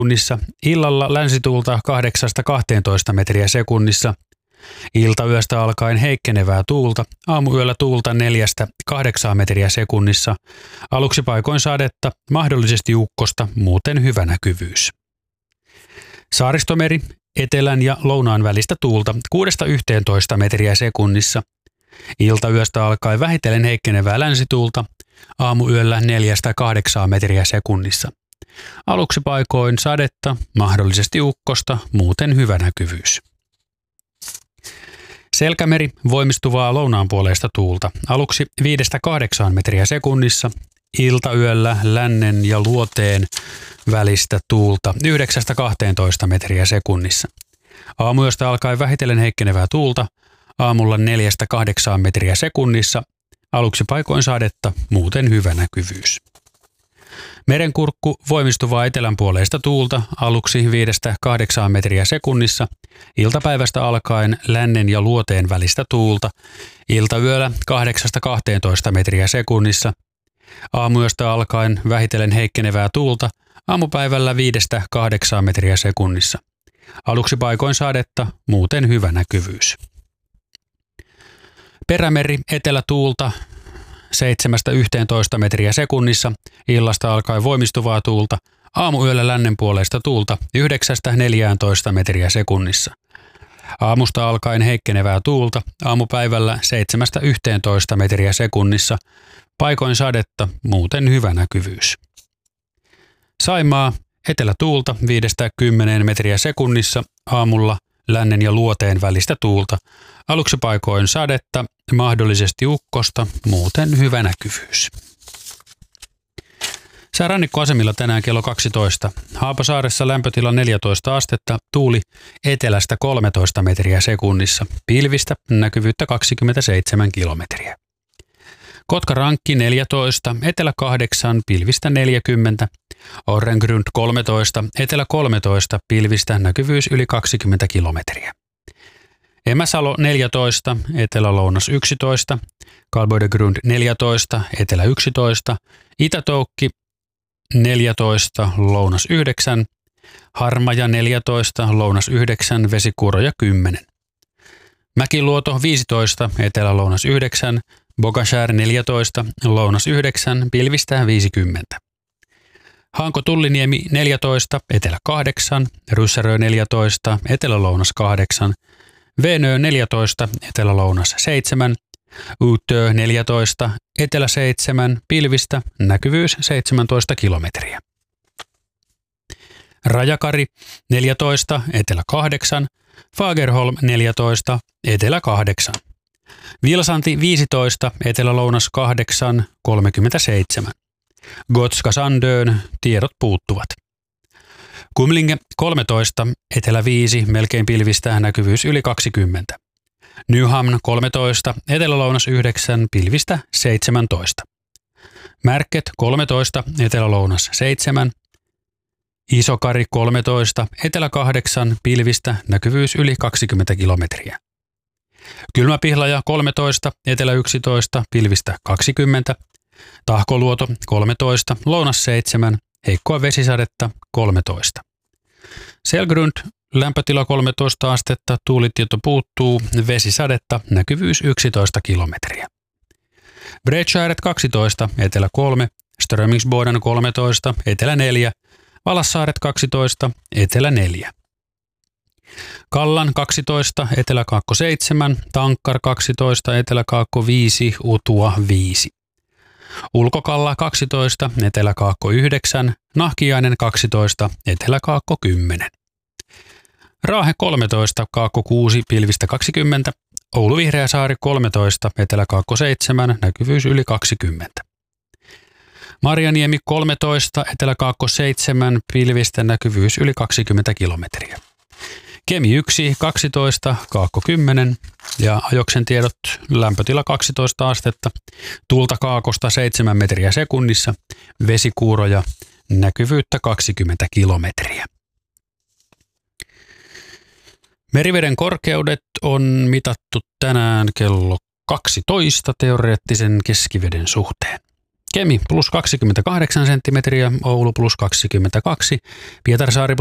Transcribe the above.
sekunnissa, illalla länsituulta 8–12 metriä sekunnissa, iltayöstä alkaen heikkenevää tuulta, aamuyöllä tuulta 4–8 metriä sekunnissa, aluksi paikoin sadetta, mahdollisesti ukkosta, muuten hyvä näkyvyys. Saaristomeri, etelän ja lounaan välistä tuulta 6–11 metriä sekunnissa, iltayöstä alkaen vähitellen heikkenevää länsituulta, aamuyöllä 4–8 metriä sekunnissa. Aluksi paikoin sadetta, mahdollisesti ukkosta, muuten hyvä näkyvyys. Selkämeri, voimistuvaa lounaanpuoleista tuulta, aluksi 5–8 metriä sekunnissa, iltayöllä lännen ja luoteen välistä tuulta 9–12 metriä sekunnissa. Aamuyöstä alkaen vähitellen heikkenevää tuulta, aamulla 4–8 metriä sekunnissa, aluksi paikoin sadetta, muuten hyvä näkyvyys. Merenkurkku, voimistuvaa etelänpuoleista tuulta, aluksi 5–8 metriä sekunnissa, iltapäivästä alkaen lännen ja luoteen välistä tuulta, iltayöllä 8–12 metriä sekunnissa, aamuyöstä alkaen vähitellen heikkenevää tuulta, aamupäivällä 5–8 metriä sekunnissa. Aluksi paikoin sadetta, muuten hyvä näkyvyys. Perämeri, etelätuulta 7–11 metriä sekunnissa, illasta alkaen voimistuvaa tuulta, aamuyöllä lännenpuoleista tuulta 9–14 metriä sekunnissa. Aamusta alkaen heikkenevää tuulta, aamupäivällä 7–11 metriä sekunnissa, paikoin sadetta, muuten hyvä näkyvyys. Saimaa, etelätuulta 5–10 metriä sekunnissa, aamulla lännen ja luoteen välistä tuulta, aluksi paikoin sadetta, mahdollisesti ukkosta, muuten hyvä näkyvyys. Sää rannikkoasemilla tänään kello 12. Haapasaaressa lämpötila 14 astetta, tuuli etelästä 13 metriä sekunnissa, pilvistä näkyvyyttä 27 kilometriä. Kotkarankki 14, etelä 8, pilvistä 40, Orrengrund 13, etelä 13, pilvistä näkyvyys yli 20 kilometriä. Emäsalo 14, etelä-lounas 11, Kalboidegrund 14, etelä 11, Itä-Toukki 14, lounas 9, Harmaja 14, lounas 9, Vesikuuroja 10. Mäkiluoto 15, etelä-lounas 9, Bogashär 14, lounas 9, pilvistä 50. Hanko-Tulliniemi 14, etelä 8, Ryssärö 14, etelä-lounas 8, Veenö 14, etelä-lounas 7, Uutö 14, etelä 7, pilvistä, näkyvyys 17 kilometriä. Rajakari 14, etelä 8, Fagerholm 14, etelä 8. Vilsanti 15, etelä-lounas 8, 37. Gotska Sandön, tiedot puuttuvat. Kumlinge 13, etelä 5, melkein pilvistä, näkyvyys yli 20. Nyhamn 13, etelä-lounas 9, pilvistä 17. Märket 13, etelä-lounas 7. Isokari 13, etelä 8, pilvistä, näkyvyys yli 20 kilometriä. Kylmäpihlaja 13, etelä 11, pilvistä 20. Tahkoluoto 13, lounas 7, heikkoa vesisadetta 13. Selgrund, lämpötila 13 astetta, tuulitieto puuttuu, vesisadetta, näkyvyys 11 kilometriä. Bredskäret 12, etelä 3, Strömingsboden 13, etelä 4, Valassaaret 12, etelä 4. Kallan 12, etelä-kaakko 7, Tankkar 12, etelä-kaakko 5, Utua 5. Ulkokalla 12, etelä-kaakko 9, Nahkiainen 12, etelä-kaakko 10. Raahe 13, kaakko 6, pilvistä 20, Oulu Vihreäsaari 13, etelä-kaakko 7, näkyvyys yli 20. Marjaniemi 13, etelä-kaakko 7, pilvistä, näkyvyys yli 20 kilometriä. Kemi 1, 12, kaakko 10 ja ajoksen tiedot, lämpötila 12 astetta, tuulta kaakosta 7 metriä sekunnissa, vesikuuroja, näkyvyyttä 20 kilometriä. Meriveden korkeudet on mitattu tänään kello 12 teoreettisen keskiveden suhteen. Kemi plus 28 senttimetriä, Oulu plus 22, Pietarsaari